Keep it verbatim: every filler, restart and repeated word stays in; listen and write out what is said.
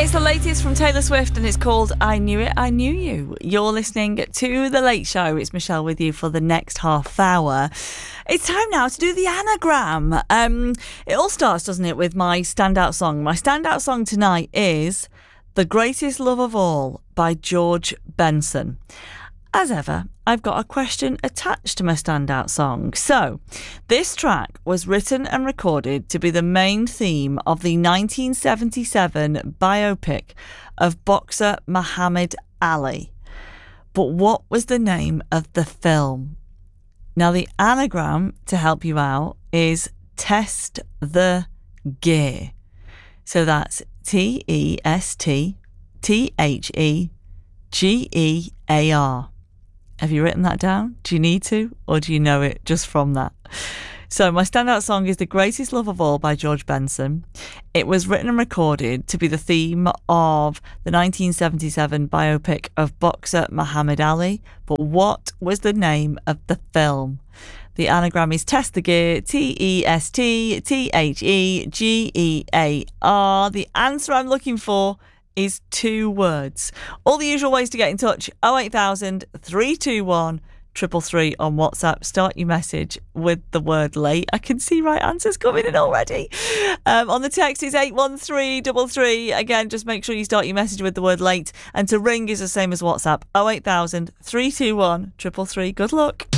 It's the latest from Taylor Swift and it's called I Knew It, I Knew You. You're listening to The Late Show. It's Michelle with you for the next half hour. It's time now to do the anagram. Um, it all starts, doesn't it, with my standout song. My standout song tonight is The Greatest Love of All by George Benson. As ever, I've got a question attached to my standout song. So, this track was written and recorded to be the main theme of the nineteen seventy-seven biopic of boxer Muhammad Ali. But what was the name of the film? Now, the anagram to help you out is Test the Gear. So that's T E S T T H E G E A R. Have you written that down? Do you need to? Or do you know it just from that? So my standout song is The Greatest Love of All by George Benson. It was written and recorded to be the theme of the nineteen seventy-seven biopic of boxer Muhammad Ali. But what was the name of the film? The anagram is Test the Gear, T E S T T H E G E A R. The answer I'm looking for is two words. All the usual ways to get in touch: oh eight thousand, three two one, three three three on WhatsApp. Start your message with the word late. I can see right answers coming in already. Um, on the text is eight one three three three. Again, just make sure you start your message with the word late. And to ring is the same as WhatsApp: oh eight thousand, three two one, three three three. Good luck.